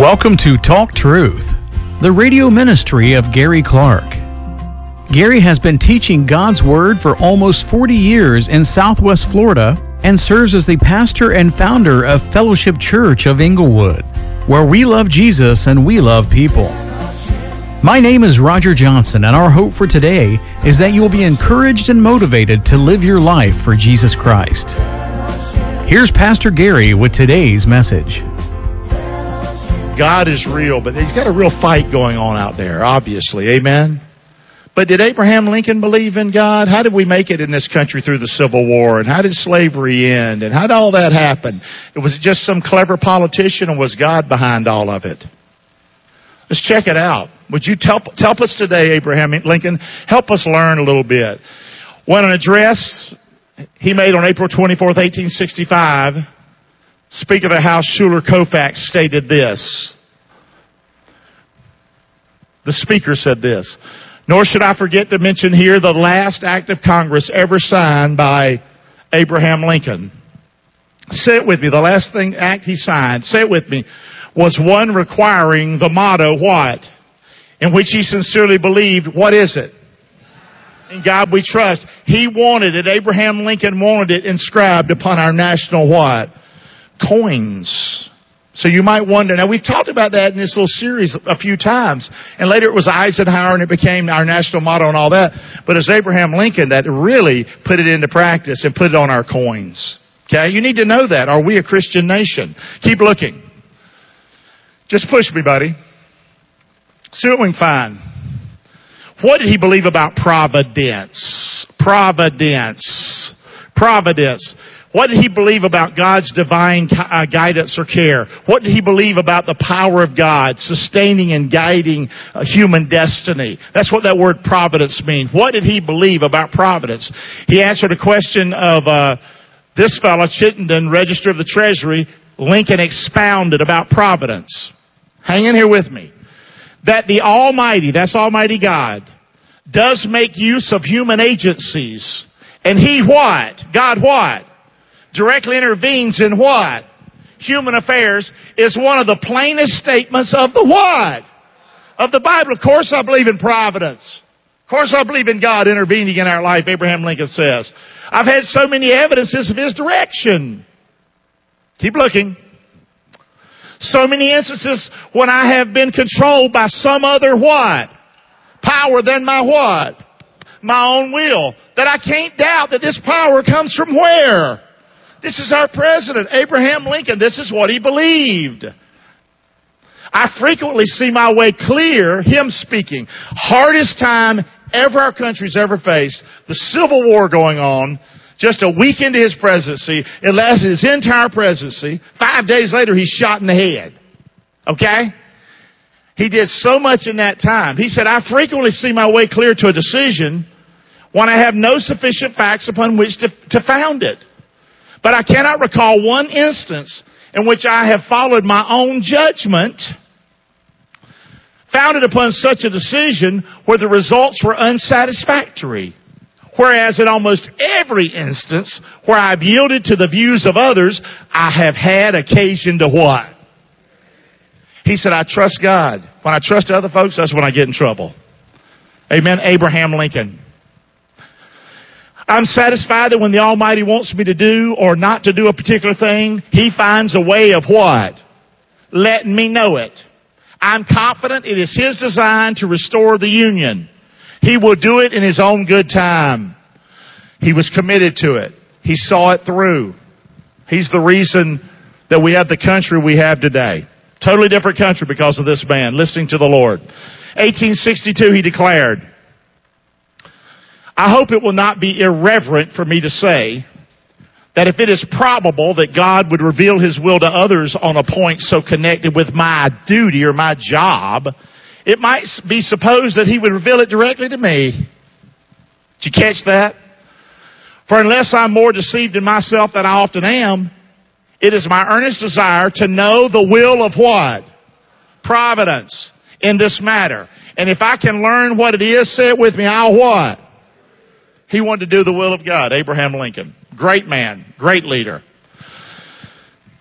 Welcome to Talk Truth, the radio ministry of Gary Clark. Gary has been teaching God's Word for almost 40 years in Southwest Florida and serves as the pastor and founder of Fellowship Church of Inglewood, where we love Jesus and we love people. My name is Roger Johnson, and our hope for today is that you will be encouraged and motivated to live your life for Jesus Christ. Here's Pastor Gary with today's message. God is real, but he's got a real fight going on out there, obviously. Amen? But did Abraham Lincoln believe in God? How did we make it in this country through the Civil War? And how did slavery end? And how did all that happen? Was it just some clever politician, or was God behind all of it? Let's check it out. Would you help us today, Abraham Lincoln? Help us learn a little bit. When an address he made on April 24th, 1865, Speaker of the House Schuyler Colfax stated this. The Speaker said this: "Nor should I forget to mention here the last act of Congress ever signed by Abraham Lincoln." Say it with me. The last act he signed, say it with me, was one requiring the motto, what? In which he sincerely believed. What is it? In God we trust. He wanted it, Abraham Lincoln wanted it inscribed upon our national what? Coins. So you might wonder, now we've talked about that in this little series a few times, and later it was Eisenhower and it became our national motto and all that, but it's Abraham Lincoln that really put it into practice and put it on our coins. Okay, you need to know that. Are we a Christian nation? Keep looking. Just push me, buddy. See what we can find. What did he believe about providence? Providence. Providence. What did he believe about God's divine guidance or care? What did he believe about the power of God sustaining and guiding human destiny? That's what that word providence means. What did he believe about providence? He answered a question of this fellow, Chittenden, Register of the Treasury. Lincoln expounded about providence. Hang in here with me. That the Almighty, that's Almighty God, does make use of human agencies. And He what? God what? Directly intervenes in what? Human affairs is one of the plainest statements of the what? Of the Bible. Of course I believe in providence. Of course I believe in God intervening in our life, Abraham Lincoln says. I've had so many evidences of His direction. Keep looking. So many instances when I have been controlled by some other what? Power than my what? My own will. That I can't doubt that this power comes from where? This is our president, Abraham Lincoln. This is what he believed. I frequently see my way clear, him speaking. Hardest time ever our country's ever faced. The Civil War going on. Just a week into his presidency. It lasted his entire presidency. 5 days later, he's shot in the head. Okay? He did so much in that time. He said, I frequently see my way clear to a decision when I have no sufficient facts upon which to found it. But I cannot recall one instance in which I have followed my own judgment, founded upon such a decision where the results were unsatisfactory. Whereas in almost every instance where I've yielded to the views of others, I have had occasion to what? He said, I trust God. When I trust other folks, that's when I get in trouble. Amen. Abraham Lincoln. I'm satisfied that when the Almighty wants me to do or not to do a particular thing, He finds a way of what? Letting me know it. I'm confident it is His design to restore the Union. He will do it in His own good time. He was committed to it. He saw it through. He's the reason that we have the country we have today. Totally different country because of this man, listening to the Lord. 1862, he declared, I hope it will not be irreverent for me to say that if it is probable that God would reveal His will to others on a point so connected with my duty or my job, it might be supposed that He would reveal it directly to me. Did you catch that? For unless I'm more deceived in myself than I often am, it is my earnest desire to know the will of what? Providence in this matter. And if I can learn what it is, say it with me, I'll what? He wanted to do the will of God. Abraham Lincoln. Great man. Great leader.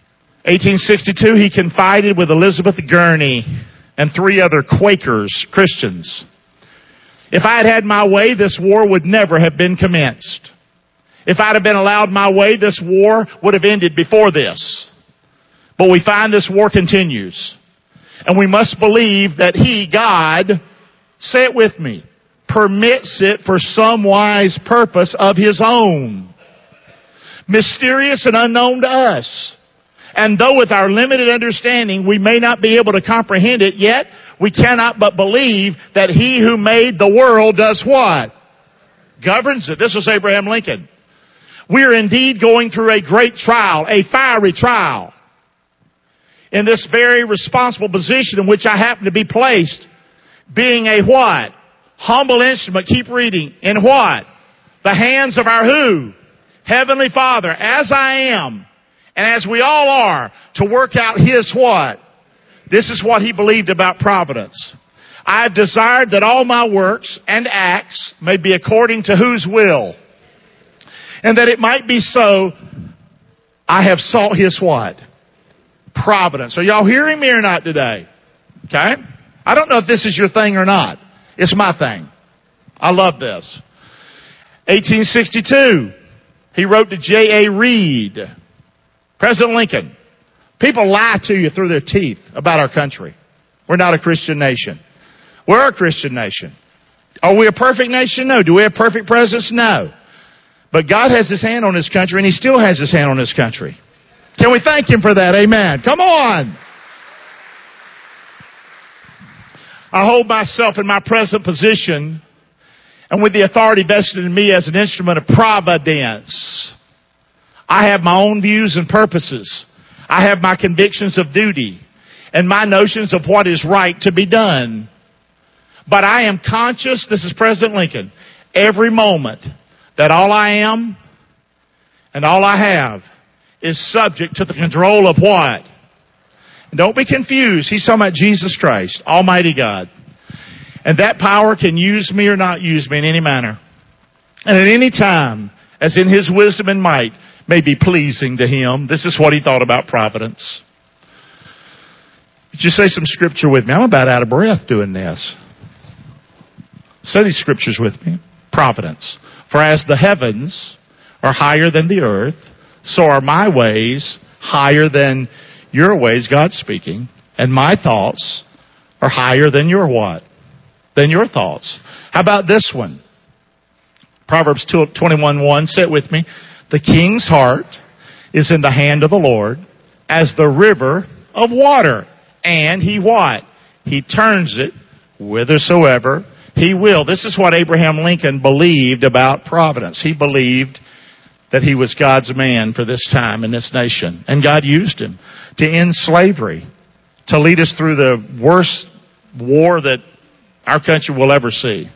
1862, he confided with Elizabeth Gurney and 3 other Quakers, Christians. If I had had my way, this war would never have been commenced. If I'd have been allowed my way, this war would have ended before this. But we find this war continues. And we must believe that He, God, say it with me, permits it for some wise purpose of His own. Mysterious and unknown to us. And though with our limited understanding we may not be able to comprehend it, yet we cannot but believe that He who made the world does what? Governs it. This was Abraham Lincoln. We are indeed going through a great trial, a fiery trial. In this very responsible position in which I happen to be placed, being a what? Humble instrument. Keep reading. In what? The hands of our who? Heavenly Father, as I am, and as we all are, to work out His what? This is what he believed about providence. I have desired that all my works and acts may be according to whose will? And that it might be so, I have sought His what? Providence. Are y'all hearing me or not today? Okay? I don't know if this is your thing or not. It's my thing. I love this. 1862, he wrote to J.A. Reed, President Lincoln. People lie to you through their teeth about our country. We're not a Christian nation. We're a Christian nation. Are we a perfect nation? No. Do we have perfect presidents? No. But God has His hand on His country, and He still has His hand on His country. Can we thank Him for that? Amen. Come on. I hold myself in my present position and with the authority vested in me as an instrument of providence. I have my own views and purposes. I have my convictions of duty and my notions of what is right to be done. But I am conscious, this is President Lincoln, every moment that all I am and all I have is subject to the control of what? And don't be confused. He's talking about Jesus Christ, Almighty God. And that power can use me or not use me in any manner. And at any time, as in His wisdom and might, may be pleasing to Him. This is what he thought about providence. Would you say some scripture with me? I'm about out of breath doing this. Say these scriptures with me. Providence. For as the heavens are higher than the earth, so are my ways higher than your ways, God speaking, and my thoughts are higher than your what? Than your thoughts. How about this one? Proverbs 21:1, say it with me. The king's heart is in the hand of the Lord as the river of water. And He what? He turns it whithersoever He will. This is what Abraham Lincoln believed about providence. He believed that he was God's man for this time in this nation. And God used him to end slavery, to lead us through the worst war that our country will ever see.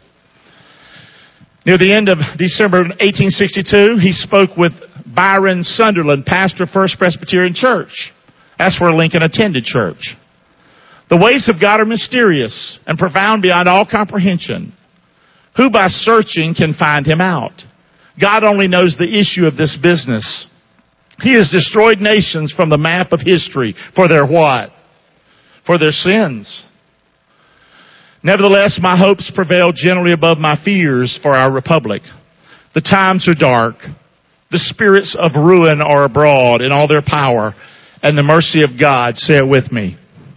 Near the end of December 1862, he spoke with Byron Sunderland, pastor of First Presbyterian Church. That's where Lincoln attended church. The ways of God are mysterious and profound beyond all comprehension. Who by searching can find Him out? God only knows the issue of this business. He has destroyed nations from the map of history for their what? For their sins. Nevertheless, my hopes prevail generally above my fears for our republic. The times are dark. The spirits of ruin are abroad in all their power. And the mercy of God, say it with me,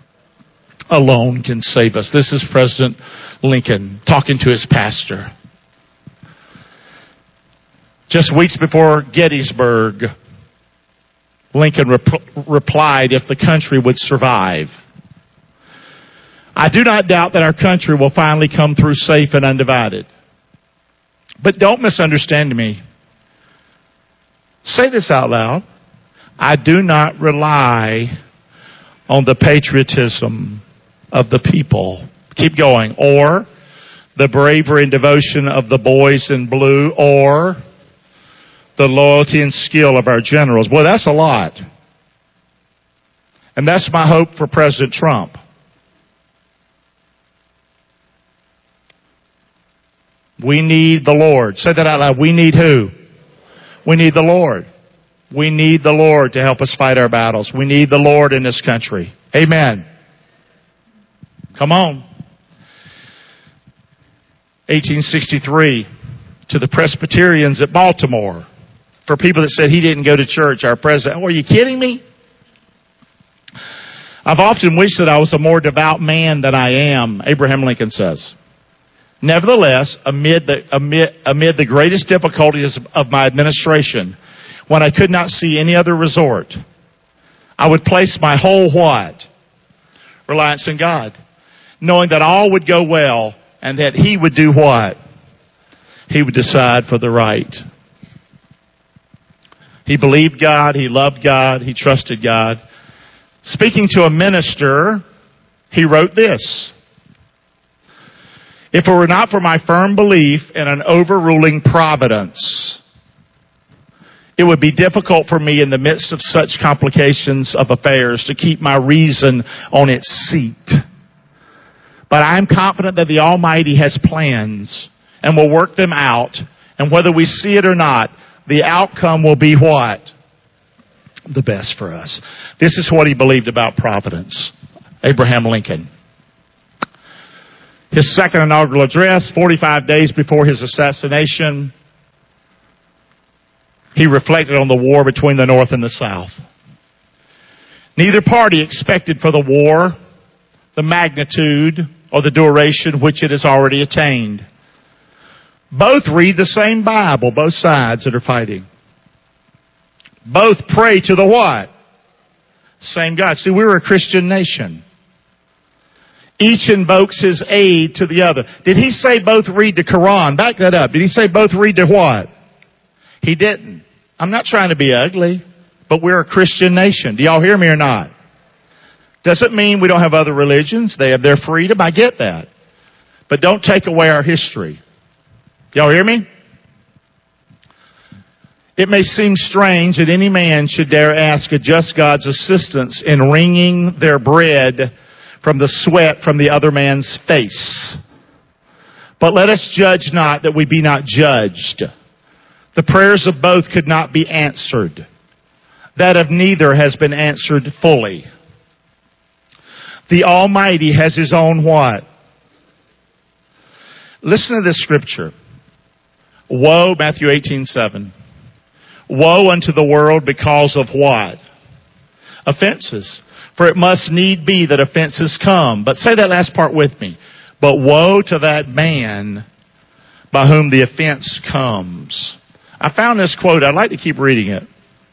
alone can save us. This is President Lincoln talking to his pastor. Just weeks before Gettysburg, Lincoln replied, if the country would survive. I do not doubt that our country will finally come through safe and undivided. But don't misunderstand me. Say this out loud. I do not rely on the patriotism of the people. Keep going. Or the bravery and devotion of the boys in blue, or the loyalty and skill of our generals. Boy, that's a lot. And that's my hope for President Trump. We need the Lord. Say that out loud. We need who? We need the Lord. We need the Lord to help us fight our battles. We need the Lord in this country. Amen. Come on. 1863, to the Presbyterians at Baltimore. For people that said he didn't go to church, our president, are you kidding me? I've often wished that I was a more devout man than I am, Abraham Lincoln says. Nevertheless, amid the greatest difficulties of my administration, when I could not see any other resort, I would place my whole what? Reliance in God, knowing that all would go well and that He would do what? He would decide for the right. He believed God, he loved God, he trusted God. Speaking to a minister, he wrote this: if it were not for my firm belief in an overruling providence, it would be difficult for me in the midst of such complications of affairs to keep my reason on its seat. But I am confident that the Almighty has plans and will work them out, and whether we see it or not, the outcome will be what? The best for us. This is what he believed about providence. Abraham Lincoln. His second inaugural address, 45 days before his assassination, he reflected on the war between the North and the South. Neither party expected for the war the magnitude or the duration which it has already attained. Both read the same Bible, both sides that are fighting. Both pray to the what? Same God. See, we're a Christian nation. Each invokes his aid to the other. Did he say both read the Quran? Back that up. Did he say both read the what? He didn't. I'm not trying to be ugly, but we're a Christian nation. Do y'all hear me or not? Doesn't mean we don't have other religions. They have their freedom. I get that. But don't take away our history. Y'all hear me? It may seem strange that any man should dare ask a just God's assistance in wringing their bread from the sweat from the other man's face. But let us judge not that we be not judged. The prayers of both could not be answered. That of neither has been answered fully. The Almighty has His own what? Listen to this scripture. Woe, Matthew 18:7. Woe unto the world because of what? Offenses. For it must need be that offenses come. But say that last part with me. But woe to that man by whom the offense comes. I found this quote. I'd like to keep reading it.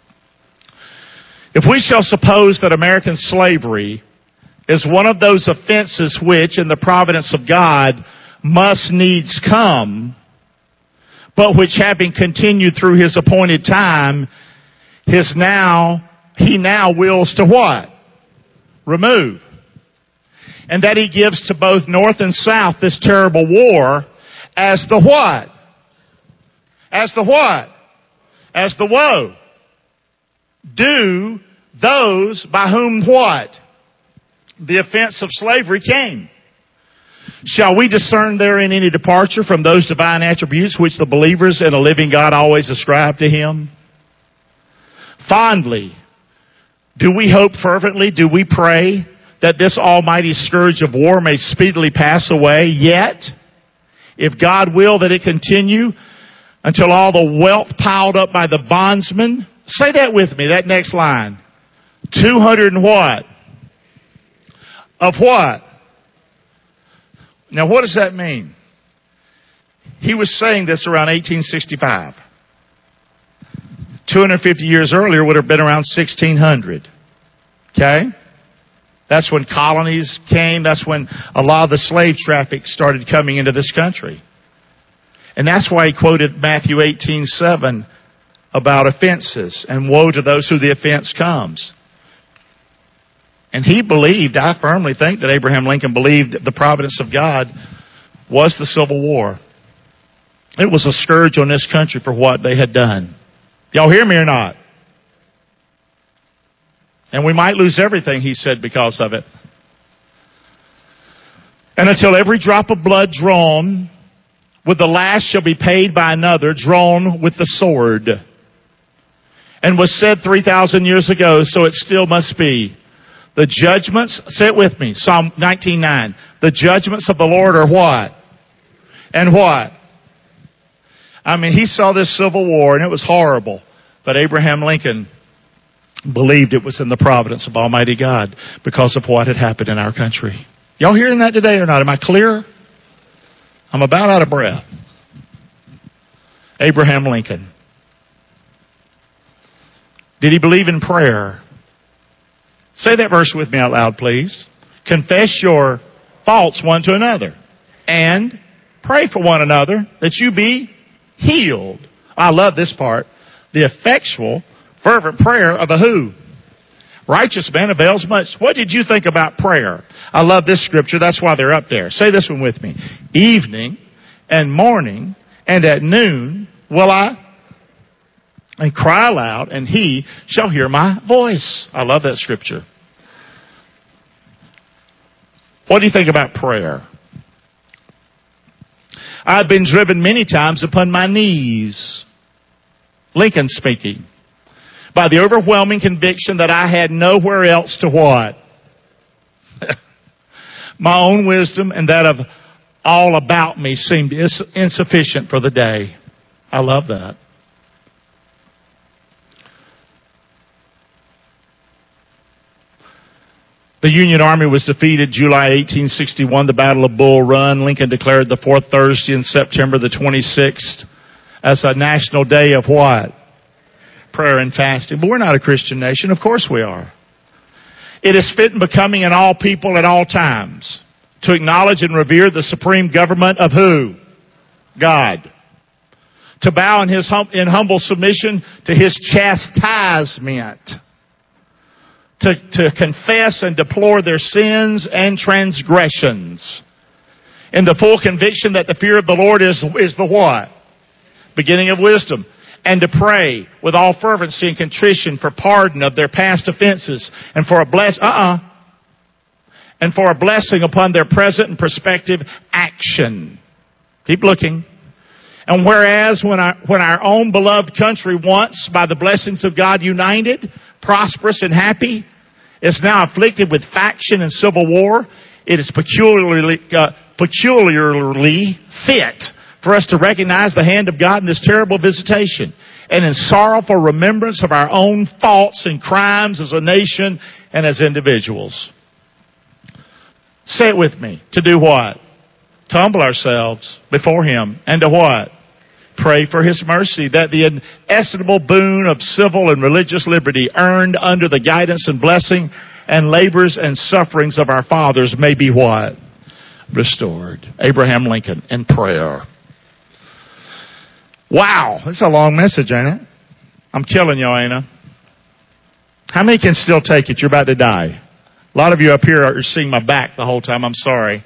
If we shall suppose that American slavery is one of those offenses which, in the providence of God, must needs come, but which having continued through His appointed time, He now wills to what? Remove. And that He gives to both North and South this terrible war as the what? As the what? As the woe. Do those by whom what? The offense of slavery came. Shall we discern therein any departure from those divine attributes which the believers in a living God always ascribe to Him? Fondly, do we hope fervently, do we pray that this almighty scourge of war may speedily pass away? Yet, if God will that it continue until all the wealth piled up by the bondsmen, say that with me, that next line. 200 and what? Of what? Now, what does that mean? He was saying this around 1865. 250 years earlier would have been around 1600. Okay? That's when colonies came. That's when a lot of the slave traffic started coming into this country. And that's why he quoted Matthew 18:7 about offenses and woe to those who the offense comes. And he believed, I firmly think that Abraham Lincoln believed that the providence of God was the Civil War. It was a scourge on this country for what they had done. Y'all hear me or not? And we might lose everything, he said, because of it. And until every drop of blood drawn with the last shall be paid by another, drawn with the sword. and was said 3,000 years ago, so it still must be. The judgments, say it with me, Psalm 19:9. The judgments of the Lord are what? And what? I mean, he saw this Civil War, and it was horrible. But Abraham Lincoln believed it was in the providence of Almighty God because of what had happened in our country. Y'all hearing that today or not? Am I clear? I'm about out of breath. Abraham Lincoln. Did he believe in prayer? Say that verse with me out loud, please. Confess your faults one to another and pray for one another that you be healed. I love this part. The effectual, fervent prayer of a who? Righteous man avails much. What did you think about prayer? I love this scripture. That's why they're up there. Say this one with me. Evening and morning and at noon will I and cry aloud, and he shall hear my voice. I love that scripture. What do you think about prayer? I've been driven many times upon my knees. Lincoln speaking. By the overwhelming conviction that I had nowhere else to what? My own wisdom and that of all about me seemed insufficient for the day. I love that. The Union Army was defeated July 1861, the Battle of Bull Run. Lincoln declared the fourth Thursday in September the 26th as a national day of what? Prayer and fasting. But we're not a Christian nation. Of course we are. It is fit and becoming in all people at all times to acknowledge and revere the supreme government of who? God. To bow in humble submission to His chastisement. To confess and deplore their sins and transgressions. In the full conviction that the fear of the Lord is the what? Beginning of wisdom. And to pray with all fervency and contrition for pardon of their past offenses and for a and for a blessing upon their present and prospective action. Keep looking. And whereas when our own beloved country once, by the blessings of God united, prosperous and happy, is now afflicted with faction and civil war, it is peculiarly fit for us to recognize the hand of God in this terrible visitation, and in sorrowful remembrance of our own faults and crimes as a nation and as individuals. Say it with me. To do what? To humble ourselves before Him, and to what? Pray for His mercy, that the inestimable boon of civil and religious liberty earned under the guidance and blessing and labors and sufferings of our fathers may be what? Restored. Abraham Lincoln in prayer. Wow, that's a long message, ain't it? I'm killing you, ain't I? How many can still take it? You're about to die. A lot of you up here are seeing my back the whole time. I'm sorry.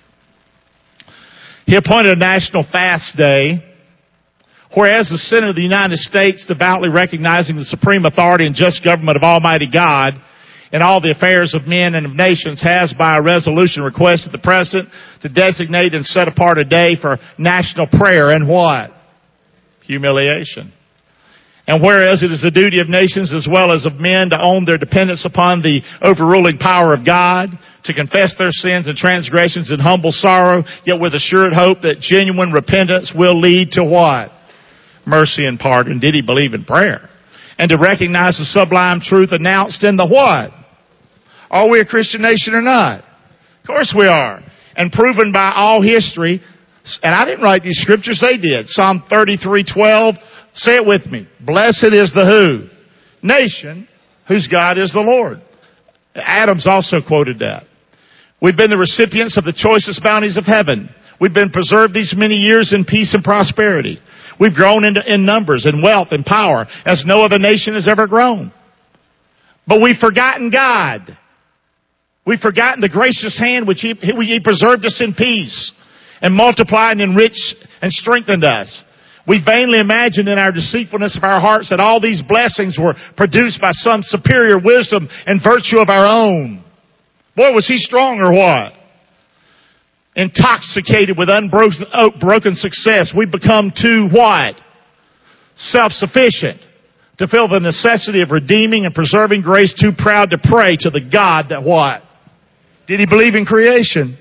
He appointed a national fast day. Whereas the Senate of the United States, devoutly recognizing the supreme authority and just government of Almighty God in all the affairs of men and of nations, has by a resolution requested the President to designate and set apart a day for national prayer and what? Humiliation. And whereas it is the duty of nations as well as of men to own their dependence upon the overruling power of God, to confess their sins and transgressions in humble sorrow, yet with assured hope that genuine repentance will lead to what? Mercy and pardon. Did he believe in prayer? And to recognize the sublime truth announced in the what? Are we a Christian nation or not? Of course we are. And proven by all history. And I didn't write these scriptures, they did. Psalm 33:12. Say it with me. Blessed is the who? Nation whose God is the Lord. Adams also quoted that. We've been the recipients of the choicest bounties of heaven. We've been preserved these many years in peace and prosperity. We've grown in numbers and wealth and power as no other nation has ever grown. But we've forgotten God. We've forgotten the gracious hand which He preserved us in peace and multiplied and enriched and strengthened us. We vainly imagined in our deceitfulness of our hearts that all these blessings were produced by some superior wisdom and virtue of our own. Boy, was he strong or what? Intoxicated with unbroken success, we become too what? Self-sufficient. to feel the necessity of redeeming and preserving grace, too proud to pray to the God that what? Did he believe in creation?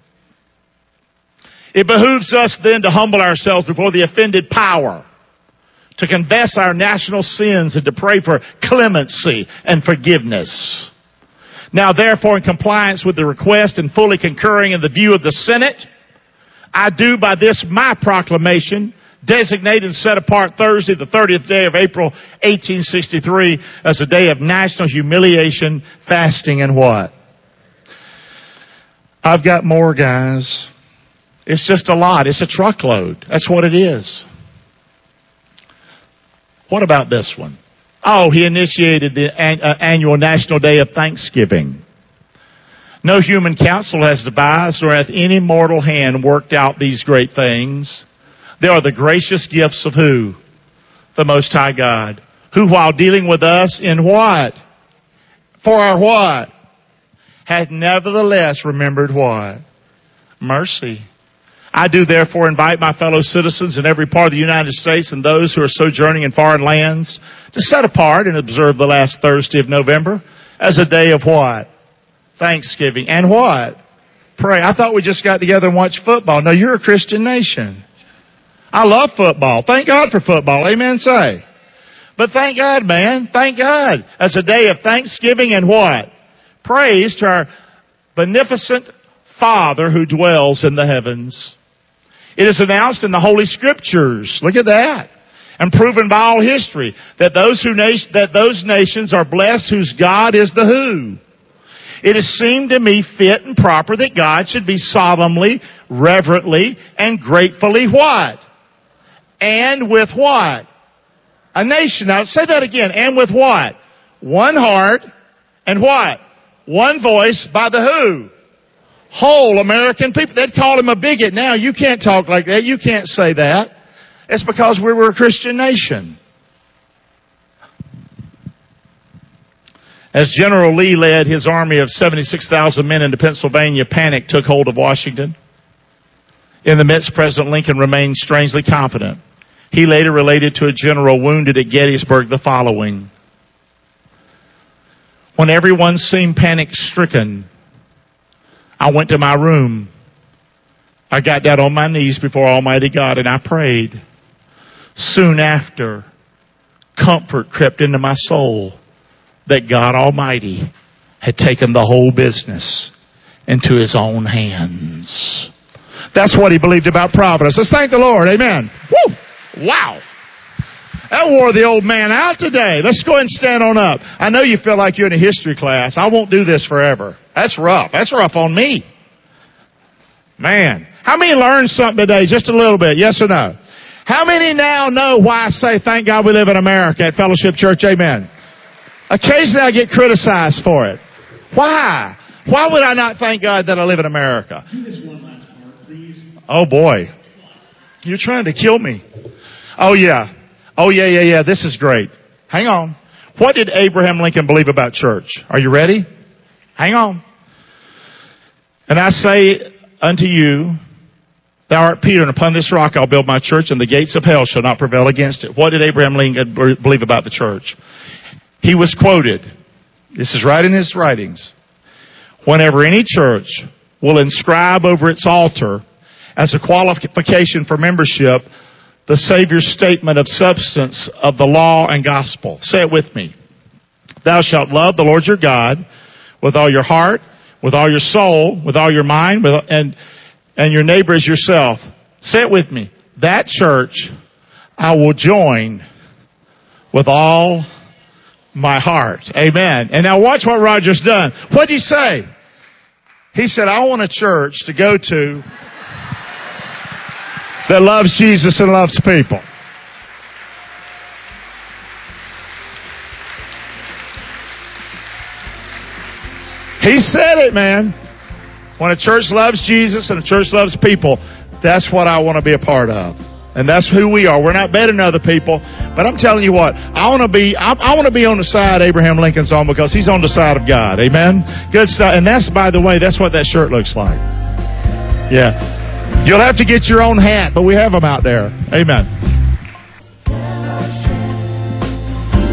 It behooves us then to humble ourselves before the offended power, to confess our national sins and to pray for clemency and forgiveness. Now, therefore, in compliance with the request and fully concurring in the view of the Senate, I do by this my proclamation designate and set apart Thursday, the 30th day of April, 1863, as a day of national humiliation, fasting, and what? I've got more, guys. It's just a lot. It's a truckload. That's what it is. What about this one? Oh, he initiated the annual National Day of Thanksgiving. No human counsel has devised nor hath any mortal hand worked out these great things. They are the gracious gifts of who? The Most High God. Who, while dealing with us in what? For our what? Hath nevertheless remembered what? Mercy. I do therefore invite my fellow citizens in every part of the United States and those who are sojourning in foreign lands to set apart and observe the last Thursday of November as a day of what? Thanksgiving. And what? Pray. I thought we just got together and watched football. No, you're a Christian nation. I love football. Thank God for football. Amen, say. But thank God, man. Thank God. As a day of thanksgiving and what? Praise to our beneficent Father who dwells in the heavens. It is announced in the Holy Scriptures. Look at that. And proven by all history that those nations are blessed whose God is the who. It has seemed to me fit and proper that God should be solemnly, reverently, and gratefully what? And with what? A nation. Now say that again. And with what? One heart and what? One voice by the who? Whole American people. They'd call him a bigot now. You can't talk like that. You can't say that. It's because we were a Christian nation. As General Lee led his army of 76,000 men into Pennsylvania, panic took hold of Washington. In the midst, President Lincoln remained strangely confident. He later related to a general wounded at Gettysburg the following. When everyone seemed panic-stricken, I went to my room. I got down on my knees before Almighty God and I prayed. Soon after, comfort crept into my soul that God Almighty had taken the whole business into His own hands. That's what he believed about providence. Let's thank the Lord. Amen. Woo! Wow. That wore the old man out today. Let's go ahead and stand on up. I know you feel like you're in a history class. I won't do this forever. That's rough. That's rough on me. Man. How many learned something today? Just a little bit. Yes or no? How many now know why I say thank God we live in America at Fellowship Church? Amen. Occasionally I get criticized for it. Why? Why would I not thank God that I live in America? Oh boy. You're trying to kill me. Oh yeah. Oh yeah. This is great. Hang on. What did Abraham Lincoln believe about church? Are you ready? Hang on. And I say unto you, thou art Peter, and upon this rock I'll build my church, and the gates of hell shall not prevail against it. What did Abraham Lincoln believe about the church? He was quoted. This is right in his writings. Whenever any church will inscribe over its altar as a qualification for membership the Savior's statement of substance of the law and gospel. Say it with me. Thou shalt love the Lord your God with all your heart, with all your soul, with all your mind, and your neighbor as yourself. Say it with me. That church I will join with all my heart. Amen. And now watch what Roger's done. What did he say? He said, I want a church to go to that loves Jesus and loves people. He said it, man. When a church loves Jesus and a church loves people, that's what I want to be a part of. And that's who we are. We're not better than other people. But I'm telling you what, I want to be on the side Abraham Lincoln's on, because he's on the side of God. Amen? Good stuff. And that's, by the way, that's what that shirt looks like. Yeah. You'll have to get your own hat, but we have them out there. Amen.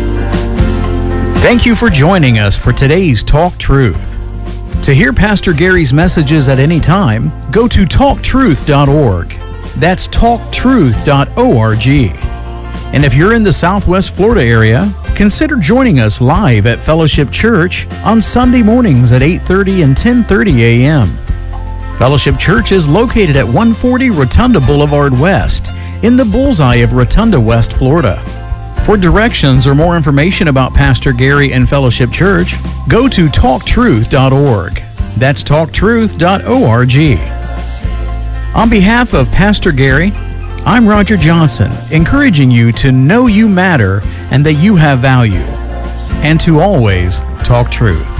Thank you for joining us for today's Talk Truth. To hear Pastor Gary's messages at any time, go to talktruth.org. That's talktruth.org. And if you're in the Southwest Florida area, consider joining us live at Fellowship Church on Sunday mornings at 8:30 and 10:30 a.m. Fellowship Church is located at 140 Rotunda Boulevard West in the bullseye of Rotunda, West Florida. For directions or more information about Pastor Gary and Fellowship Church, go to talktruth.org. That's talktruth.org. On behalf of Pastor Gary, I'm Roger Johnson, encouraging you to know you matter and that you have value, and to always talk truth.